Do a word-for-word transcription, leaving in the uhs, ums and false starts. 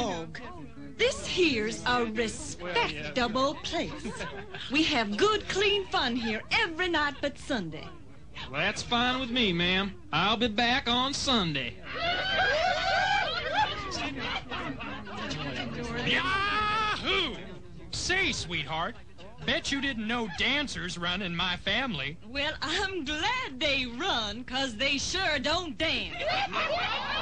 dog. This here's a respectable place. We have good, clean fun here every night but Sunday. Well, that's fine with me, ma'am. I'll be back on Sunday. Yahoo! Say, sweetheart, bet you didn't know dancers run in my family. Well, I'm glad they run, 'cause they sure don't dance.